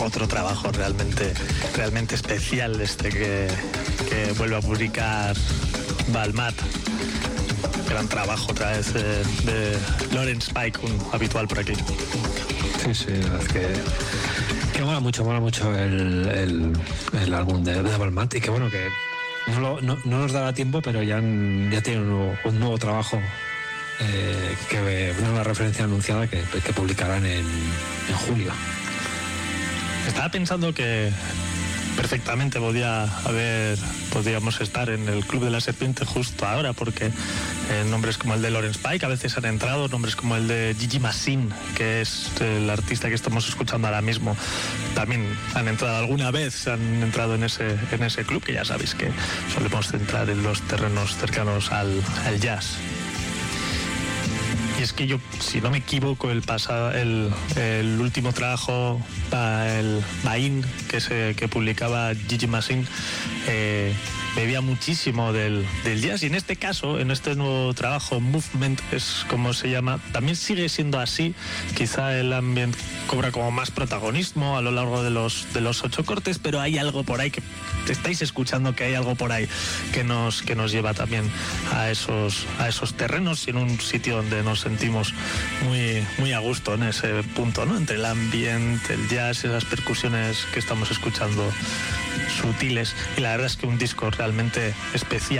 otro trabajo realmente especial que vuelve a publicar Balmat. Gran trabajo otra vez de Lawrence Pike, un habitual por aquí. Sí, la verdad es que mola mucho el álbum de Balmat, y que bueno, que no nos dará tiempo, pero ya tienen un nuevo trabajo, que una referencia anunciada que publicarán en julio. Estaba pensando que perfectamente podíamos estar en el Club de la Serpiente justo ahora, porque nombres como el de Lawrence Pike a veces han entrado, nombres como el de Gigi Massin, que es el artista que estamos escuchando ahora mismo, también han entrado alguna vez, han entrado en ese club, que ya sabéis que solemos centrar en los terrenos cercanos al jazz. Y es que yo, si no me equivoco, el último trabajo, el Bain, que publicaba Gigi Massin, bebía muchísimo del jazz, y en este caso, en este nuevo trabajo, Movement es como se llama, también sigue siendo así. Quizá el ambiente cobra como más protagonismo a lo largo de los 8 cortes, pero hay algo por ahí que estáis escuchando, que hay algo por ahí que nos lleva también a esos terrenos, y en un sitio donde nos sentimos muy, muy a gusto en ese punto, ¿no? Entre el ambiente, el jazz y esas percusiones que estamos escuchando sutiles. Y la verdad es que un disco realmente especial.